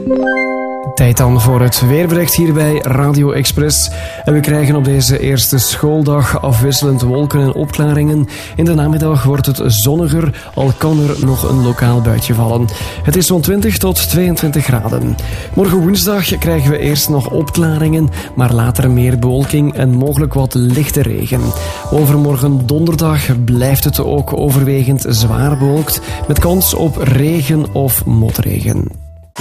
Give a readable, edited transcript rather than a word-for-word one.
Tijd dan voor het weerbericht hier bij Radio Express. En we krijgen op deze eerste schooldag afwisselend wolken en opklaringen. In de namiddag wordt het zonniger, al kan er nog een lokaal buitje vallen. Het is zo'n 20 tot 22 graden. Morgen woensdag krijgen we eerst nog opklaringen, maar later meer bewolking en mogelijk wat lichte regen. Overmorgen donderdag blijft het ook overwegend zwaar bewolkt, met kans op regen of motregen.